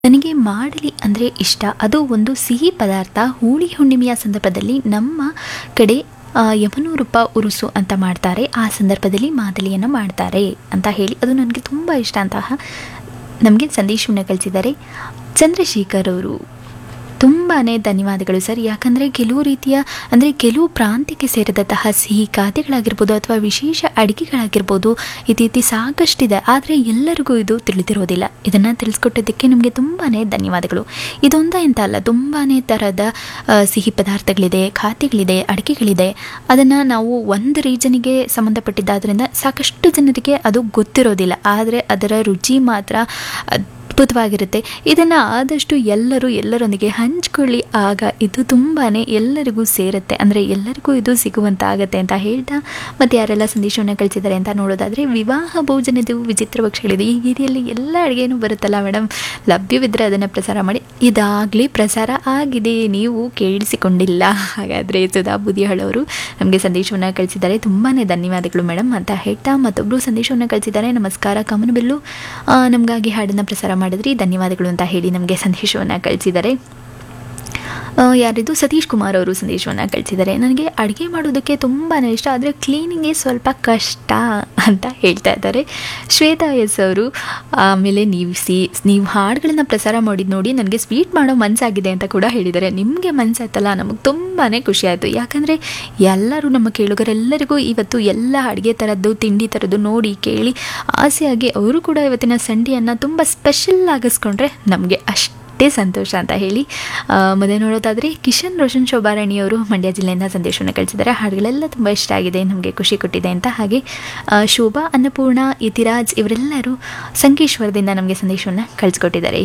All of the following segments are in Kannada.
ನನಗೆ ಮಾಡಲಿ ಅಂದರೆ ಇಷ್ಟ. ಅದು ಒಂದು ಸಿಹಿ ಪದಾರ್ಥ. ಹೋಳಿ ಹುಣ್ಣಿಮೆಯ ಸಂದರ್ಭದಲ್ಲಿ ನಮ್ಮ ಕಡೆ ಯಮನೂರಪ್ಪ ಉರುಸು ಅಂತ ಮಾಡ್ತಾರೆ. ಆ ಸಂದರ್ಭದಲ್ಲಿ ಮಾದಲಿಯನ್ನು ಮಾಡ್ತಾರೆ ಅಂತ ಹೇಳಿ ಅದು ನನಗೆ ತುಂಬ ಇಷ್ಟ ಅಂತಹ ನಮಗೆ ಸಂದೇಶವನ್ನು ಕಳಿಸಿದ್ದಾರೆ ಚಂದ್ರಶೇಖರ್ ಅವರು. ತುಂಬಾ ಧನ್ಯವಾದಗಳು ಸರ್. ಯಾಕಂದರೆ ಕೆಲವು ರೀತಿಯ ಅಂದರೆ ಕೆಲವು ಪ್ರಾಂತ್ಯಕ್ಕೆ ಸೇರಿದಂತಹ ಸಿಹಿ ಖಾದ್ಯಗಳಾಗಿರ್ಬೋದು ಅಥವಾ ವಿಶೇಷ ಅಡುಗೆಗಳಾಗಿರ್ಬೋದು ಇತ್ತೀಚೆಗೆ ಸಾಕಷ್ಟಿದೆ. ಆದರೆ ಎಲ್ಲರಿಗೂ ಇದು ತಿಳಿದಿರೋದಿಲ್ಲ. ಇದನ್ನು ತಿಳಿಸ್ಕೊಟ್ಟಿದ್ದಕ್ಕೆ ನಿಮಗೆ ತುಂಬಾ ಧನ್ಯವಾದಗಳು. ಇದೊಂದೇ ಅಂತ ಅಲ್ಲ, ತುಂಬಾ ಥರದ ಸಿಹಿ ಪದಾರ್ಥಗಳಿದೆ, ಖಾದ್ಯಗಳಿದೆ, ಅಡುಗೆಗಳಿದೆ. ಅದನ್ನು ನಾವು ಒಂದು ರೀಜನಿಗೆ ಸಂಬಂಧಪಟ್ಟಿದ್ದಾದ್ರಿಂದ ಸಾಕಷ್ಟು ಜನರಿಗೆ ಅದು ಗೊತ್ತಿರೋದಿಲ್ಲ. ಆದರೆ ಅದರ ರುಚಿ ಮಾತ್ರ ಅದ್ಭುತವಾಗಿರುತ್ತೆ. ಇದನ್ನು ಆದಷ್ಟು ಎಲ್ಲರೊಂದಿಗೆ ಹಂಚ್ಕೊಳ್ಳಿ. ಆಗ ಇದು ತುಂಬಾ ಎಲ್ಲರಿಗೂ ಸೇರುತ್ತೆ, ಅಂದರೆ ಎಲ್ಲರಿಗೂ ಇದು ಸಿಗುವಂತಾಗತ್ತೆ ಅಂತ ಹೇಳ್ತಾ ಮತ್ತು ಯಾರೆಲ್ಲ ಸಂದೇಶವನ್ನು ಕಳಿಸಿದ್ದಾರೆ ಅಂತ ನೋಡೋದಾದರೆ, ವಿವಾಹ ಭೋಜನದ ವಿಚಿತ್ರ ಭಕ್ಷ್ಯಗಳಿದೆ. ಈ ರೀತಿಯಲ್ಲಿ ಎಲ್ಲ ಅಡುಗೆನೂ ಬರುತ್ತಲ್ಲ ಮೇಡಮ್, ಲಭ್ಯವಿದ್ದರೆ ಅದನ್ನು ಪ್ರಸಾರ ಮಾಡಿ. ಇದಾಗಲೇ ಪ್ರಸಾರ ಆಗಿದೆ, ನೀವು ಕೇಳಿಸಿಕೊಂಡಿಲ್ಲ. ಹಾಗಾದರೆ ಸುಧಾ ಬುದಿಹಳವರು ನಮಗೆ ಸಂದೇಶವನ್ನು ಕಳಿಸಿದ್ದಾರೆ. ತುಂಬಾ ಧನ್ಯವಾದಗಳು ಮೇಡಮ್ ಅಂತ ಹೇಳ್ತಾ ಮತ್ತೊಬ್ಬರು ಸಂದೇಶವನ್ನು ಕಳಿಸಿದ್ದಾರೆ. ನಮಸ್ಕಾರ, ಕಮನಬಿಲ್ಲು ನಮಗಾಗಿ ಹಾಡನ್ನು ಪ್ರಸಾರ ಮಾಡಿದ್ರಿ, ಧನ್ಯವಾದಗಳು ಅಂತ ಹೇಳಿ ನಮಗೆ ಸಂದೇಶವನ್ನು ಕಳಿಸಿದ್ದಾರೆ. ಯಾರಿದು ಸತೀಶ್ ಕುಮಾರ್ ಅವರು ಸಂದೇಶವನ್ನು ಕಳಿಸಿದ್ದಾರೆ. ನನಗೆ ಅಡುಗೆ ಮಾಡೋದಕ್ಕೆ ತುಂಬಾ ಇಷ್ಟ, ಆದರೆ ಕ್ಲೀನಿಂಗೇ ಸ್ವಲ್ಪ ಕಷ್ಟ ಅಂತ ಹೇಳ್ತಾ ಇದ್ದಾರೆ ಶ್ವೇತಾ ಎಸ್ ಅವರು. ಆಮೇಲೆ ನೀವು ಹಾಡುಗಳನ್ನ ಪ್ರಸಾರ ಮಾಡಿದ್ದು ನೋಡಿ ನನಗೆ ಸ್ವೀಟ್ ಮಾಡೋ ಮನಸ್ಸಾಗಿದೆ ಅಂತ ಕೂಡ ಹೇಳಿದ್ದಾರೆ. ನಿಮಗೆ ಮನಸ್ಸಾಯ್ತಲ್ಲ, ನಮಗೆ ತುಂಬಾ ಖುಷಿ ಆಯಿತು. ಯಾಕಂದರೆ ಎಲ್ಲರೂ ನಮ್ಮ ಕೇಳುಗರೆಲ್ಲರಿಗೂ ಇವತ್ತು ಎಲ್ಲ ಅಡುಗೆ ಥರದ್ದು, ತಿಂಡಿ ಥರದ್ದು ನೋಡಿ ಕೇಳಿ ಆಸೆಯಾಗಿ ಅವರು ಕೂಡ ಇವತ್ತಿನ ಸಂಡೆಯನ್ನು ತುಂಬ ಸ್ಪೆಷಲ್ ಆಗಿಸ್ಕೊಂಡ್ರೆ ನಮಗೆ ಅಷ್ಟೇ ಸಂತೋಷ ಅಂತ ಹೇಳಿ ಮೊದಲು ನೋಡೋದಾದರೆ ಕಿಶನ್ ರೋಷನ್ ಶೋಭಾರಾಣಿಯವರು ಮಂಡ್ಯ ಜಿಲ್ಲೆಯಿಂದ ಸಂದೇಶವನ್ನು ಕಳಿಸಿದ್ದಾರೆ. ಹಾಡುಗಳೆಲ್ಲ ತುಂಬ ಇಷ್ಟ ಆಗಿದೆ, ನಮಗೆ ಖುಷಿ ಕೊಟ್ಟಿದೆ ಅಂತ. ಹಾಗೆ ಶೋಭಾ, ಅನ್ನಪೂರ್ಣ, ಇತಿರಾಜ್ ಇವರೆಲ್ಲರೂ ಸಂಕೇಶ್ವರದಿಂದ ನಮಗೆ ಸಂದೇಶವನ್ನು ಕಳಿಸ್ಕೊಟ್ಟಿದ್ದಾರೆ.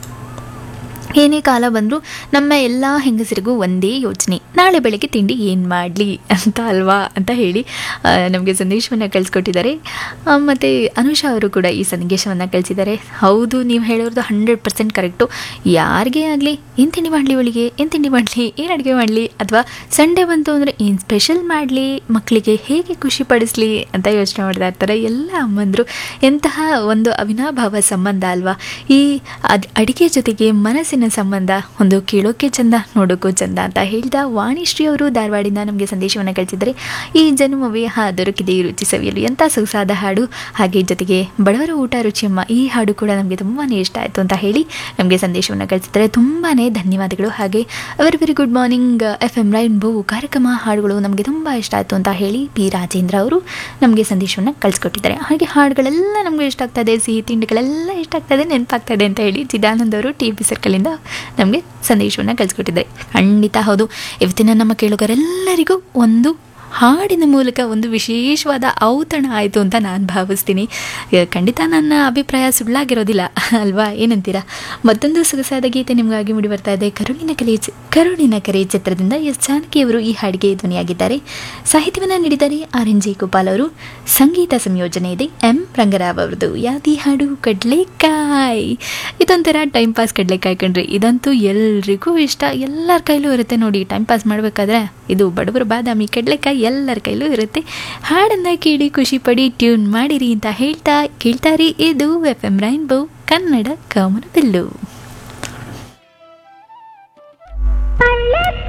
ಏನೇ ಕಾಲ ಬಂದರೂ ನಮ್ಮ ಎಲ್ಲ ಹೆಂಗಸರಿಗೂ ಒಂದೇ ಯೋಚನೆ, ನಾಳೆ ಬೆಳಗ್ಗೆ ತಿಂಡಿ ಏನು ಮಾಡಲಿ ಅಂತ ಅಲ್ವಾ ಅಂತ ಹೇಳಿ ನಮಗೆ ಸಂದೇಶವನ್ನು ಕಳಿಸ್ಕೊಟ್ಟಿದ್ದಾರೆ. ಮತ್ತು ಅನುಷಾ ಅವರು ಕೂಡ ಈ ಸಂದೇಶವನ್ನು ಕಳಿಸಿದ್ದಾರೆ. ಹೌದು, ನೀವು ಹೇಳೋದು 100% ಕರೆಕ್ಟು. ಯಾರಿಗೇ ಆಗಲಿ ಏನು ತಿಂಡಿ ಮಾಡಲಿ, ಒಳಿಗೆ ಏನು ತಿಂಡಿ ಮಾಡಲಿ, ಏನು ಅಡುಗೆ ಮಾಡಲಿ, ಅಥವಾ ಸಂಡೇ ಬಂತು ಅಂದರೆ ಏನು ಸ್ಪೆಷಲ್ ಮಾಡಲಿ, ಮಕ್ಕಳಿಗೆ ಹೇಗೆ ಖುಷಿ ಪಡಿಸಲಿ ಅಂತ ಯೋಚನೆ ಮಾಡ್ತಾ ಇರ್ತಾರೆ ಎಲ್ಲ ಅಮ್ಮಂದರು. ಎಂತಹ ಒಂದು ಅವಿನಾಭಾವ ಸಂಬಂಧ ಅಲ್ವಾ ಈ ಅಡುಗೆ ಜೊತೆಗೆ ಮನಸ್ಸಿನ ಸಂಬಂಧ. ಒಂದು ಕೇಳೋಕ್ಕೆ ಚಂದ, ನೋಡೋಕ್ಕೂ ಚಂದ ಅಂತ ಹೇಳ್ದ ವಾಣಿಶ್ರೀ ಅವರು ಧಾರವಾಡಿಂದ ನಮಗೆ ಸಂದೇಶವನ್ನು ಕಳಿಸಿದರೆ, ಈ ಜನ್ಮವೇ ದೊರಕಿದೆ ರುಚಿ ಸವಿಯಲು, ಎಂಥ ಸೊಗಸಾದ ಹಾಡು. ಹಾಗೆ ಜೊತೆಗೆ ಬಡವರ ಊಟ ರುಚಿಯಮ್ಮ, ಈ ಹಾಡು ಕೂಡ ನಮಗೆ ತುಂಬಾ ಇಷ್ಟ ಆಯಿತು ಅಂತ ಹೇಳಿ ನಮಗೆ ಸಂದೇಶವನ್ನು ಕಳಿಸಿದ್ದಾರೆ. ತುಂಬಾ ಧನ್ಯವಾದಗಳು. ಹಾಗೆ very good morning FM rainbow ಕಾರ್ಯಕ್ರಮ ಹಾಡುಗಳು ನಮಗೆ ತುಂಬ ಇಷ್ಟ ಆಯಿತು ಅಂತ ಹೇಳಿ ಪಿ ರಾಜೇಂದ್ರ ಅವರು ನಮಗೆ ಸಂದೇಶವನ್ನು ಕಳಿಸ್ಕೊಟ್ಟಿದ್ದಾರೆ. ಹಾಗೆ ಹಾಡುಗಳೆಲ್ಲ ನಮಗೆ ಇಷ್ಟ ಆಗ್ತದೆ, ಸಿಹಿ ತಿಂಡಿಗಳೆಲ್ಲ ಇಷ್ಟ ಆಗ್ತದೆ, ನೆನಪಾಗ್ತದೆ ಅಂತ ಹೇಳಿ ಚಿದಾನಂದ್ ಅವರು TP ಸರ್ಕಲಿಂದ ನಮಗೆ ಸಂದೇಶವನ್ನು ಕಳಿಸ್ಕೊಟ್ಟಿದ್ದಾರೆ. ಖಂಡಿತ ಹೌದು, ಇವತ್ತಿನ ನಮ್ಮ ಕೇಳುಗರೆಲ್ಲರಿಗೂ ಒಂದು ಹಾಡಿನ ಮೂಲಕ ಒಂದು ವಿಶೇಷವಾದ ಔತಣ ಆಯಿತು ಅಂತ ನಾನು ಭಾವಿಸ್ತೀನಿ. ಖಂಡಿತ ನನ್ನ ಅಭಿಪ್ರಾಯ ಸುಳ್ಳಾಗಿರೋದಿಲ್ಲ ಅಲ್ವಾ, ಏನಂತೀರಾ? ಮತ್ತೊಂದು ಸೊಗಸಾದ ಗೀತೆ ನಿಮಗಾಗಿ ಮೂಡಿ ಬರ್ತಾ ಇದೆ. ಕರುಣಿನ ಕರೆ ಚಿತ್ರದಿಂದ ಎಸ್ ಜಾನಕಿಯವರು ಈ ಹಾಡಿಗೆ ಧ್ವನಿಯಾಗಿದ್ದಾರೆ. ಸಾಹಿತ್ಯವನ್ನು ನೀಡಿದ್ದಾರೆ RNJ ಗೋಪಾಲ್ ಅವರು. ಸಂಗೀತ ಸಂಯೋಜನೆ ಇದೆ M ರಂಗರಾವ್ ಅವರದು. ಯಾವ್ದು ಈ ಹಾಡು? ಕಡಲೆಕಾಯಿ. ಇದೊಂಥರ ಟೈಮ್ ಪಾಸ್ ಕಡಲೆಕಾಯಿ ಕಣ್ರಿ. ಇದಂತೂ ಎಲ್ರಿಗೂ ಇಷ್ಟ, ಎಲ್ಲರ ಕೈಲೂ ಇರುತ್ತೆ ನೋಡಿ. ಟೈಮ್ ಪಾಸ್ ಮಾಡಬೇಕಾದ್ರೆ ಇದು ಬಡವರು ಬಾದಾಮಿ ಕಡಲೆಕಾಯಿ ಎಲ್ಲರ ಕೈಲೂ ಇರುತ್ತೆ. ಹಾಡನ್ನು ಕೇಳಿ ಖುಷಿ ಪಡಿ, ಟ್ಯೂನ್ ಮಾಡಿರಿ ಅಂತ ಹೇಳ್ತಾ ಕೇಳ್ತಾರಿ. ಇದು FM ರೈನ್ಬೋ ಕನ್ನಡ ಕಾಮನಬಿಲ್ಲು.